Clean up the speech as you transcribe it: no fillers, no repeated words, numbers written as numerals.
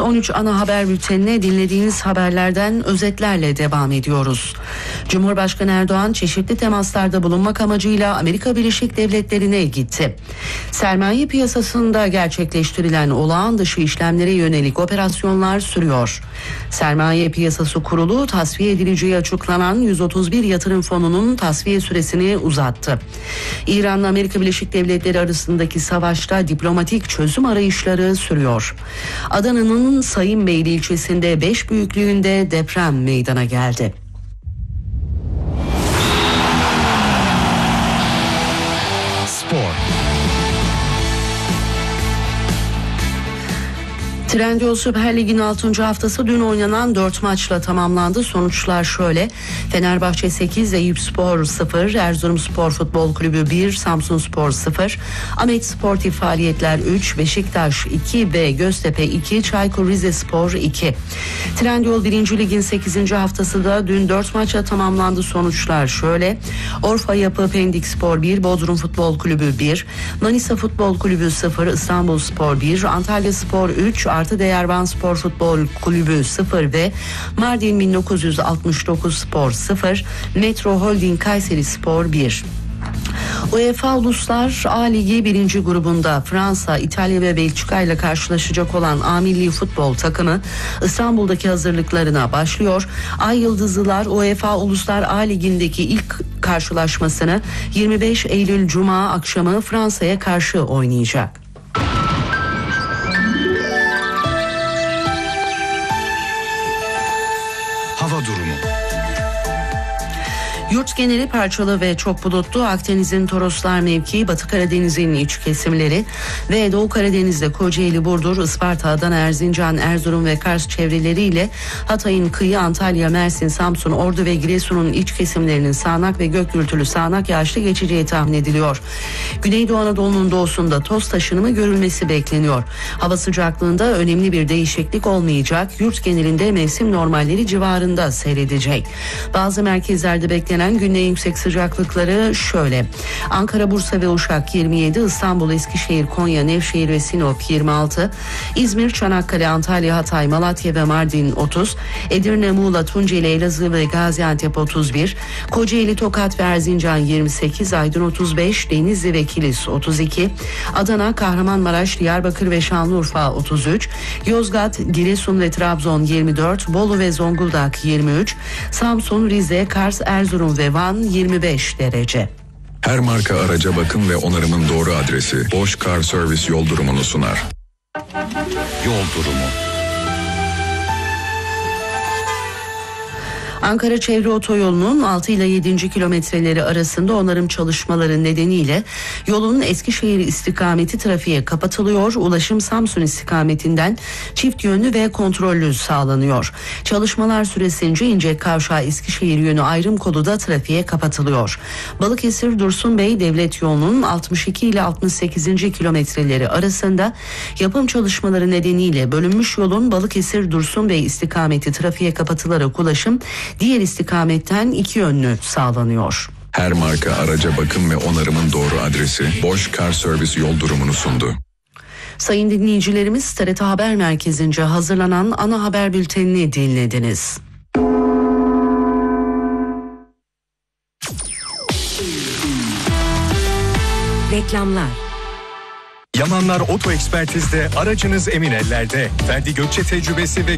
13 ana haber bültenine dinlediğiniz haberlerden özetlerle devam ediyoruz. Cumhurbaşkanı Erdoğan çeşitli temaslarda bulunmak amacıyla Amerika Birleşik Devletleri'ne gitti. Sermaye piyasasında gerçekleştirilen olağan dışı işlemlere yönelik operasyonlar sürüyor. Sermaye Piyasası Kurulu tasfiye edileceği açıklanan 131 yatırım fonunun tasfiye süresini uzattı. İran'la Amerika Birleşik Devletleri arasındaki savaşta diplomatik çözüm arayışları sürüyor. Adana'nın Sayınbeyli ilçesinde 5 büyüklüğünde deprem meydana geldi. Spor. Trendyol Süper Lig'in 6. haftası dün oynanan 4 maçla tamamlandı. Sonuçlar şöyle: Fenerbahçe 8, Eyüpspor 0, Erzurumspor Futbol Kulübü 1, Samsunspor 0, Ahmet Sportif Faaliyetler 3, Beşiktaş 2 ve Göztepe 2, Çaykur Rizespor 2. Trendyol 1. Lig'in 8. haftası da dün 4 maçla tamamlandı. Sonuçlar şöyle: Orfa Yapı Pendikspor 1, Bodrum Futbol Kulübü 1, Manisa Futbol Kulübü 0, İstanbulspor 1, Antalyaspor 3, Artı Değer Van Spor Futbol Kulübü 0 ve Mardin 1969 Spor 0, Metro Holding Kayseri Spor 1. UEFA Uluslar A Ligi 1. grubunda Fransa, İtalya ve Belçika ile karşılaşacak olan A Milli Futbol takımı İstanbul'daki hazırlıklarına başlıyor. Ay Yıldızlılar UEFA Uluslar A Ligi'ndeki ilk karşılaşmasını 25 Eylül Cuma akşamı Fransa'ya karşı oynayacak. Hava durumu. Yurt geneli parçalı ve çok bulutlu. Akdeniz'in Toroslar mevkii, Batı Karadeniz'in iç kesimleri ve Doğu Karadeniz'de Kocaeli, Burdur, Isparta, Adana, Erzincan, Erzurum ve Kars çevreleriyle Hatay'ın kıyı, Antalya, Mersin, Samsun, Ordu ve Giresun'un iç kesimlerinin sağanak ve gök gürültülü sağanak yağışlı geçeceği tahmin ediliyor. Güneydoğu Anadolu'nun doğusunda toz taşınımı görülmesi bekleniyor. Hava sıcaklığında önemli bir değişiklik olmayacak. Yurt genelinde mevsim normalleri civarında seyredecek. Bazı merkezlerde beklenen günün yüksek sıcaklıkları şöyle: Ankara, Bursa ve Uşak 27, İstanbul, Eskişehir, Konya, Nevşehir ve Sinop 26, İzmir, Çanakkale, Antalya, Hatay, Malatya ve Mardin 30, Edirne, Muğla, Tunceli, Elazığ ve Gaziantep 31, Kocaeli, Tokat ve Erzincan 28, Aydın 35, Denizli ve Kilis 32, Adana, Kahramanmaraş, Diyarbakır ve Şanlıurfa 33, Yozgat, Giresun ve Trabzon 24, Bolu ve Zonguldak 23, Samsun, Rize, Kars, Erzurum ve Van 25 derece. Her marka araca bakım ve onarımın doğru adresi Bosch Car Service yol durumunu sunar. Yol durumu. Ankara Çevre Otoyolu'nun 6 ile 7. kilometreleri arasında onarım çalışmaları nedeniyle yolun Eskişehir istikameti trafiğe kapatılıyor. Ulaşım Samsun istikametinden çift yönlü ve kontrollü sağlanıyor. Çalışmalar süresince İncek Kavşağı Eskişehir yönü ayrım kolu da trafiğe kapatılıyor. Balıkesir Dursunbey Devlet Yolu'nun 62 ile 68. kilometreleri arasında yapım çalışmaları nedeniyle bölünmüş yolun Balıkesir Dursunbey istikameti trafiğe kapatılarak ulaşım diğer istikametten iki yönlü sağlanıyor. Her marka araca bakım ve onarımın doğru adresi Bosch Car Service yol durumunu sundu. Sayın dinleyicilerimiz, TRT Haber Merkezi'nce hazırlanan ana haber bültenini dinlediniz. Reklamlar. Yamanlar Oto Ekspertiz'de aracınız emin ellerde. Ferdi Gökçe tecrübesi ve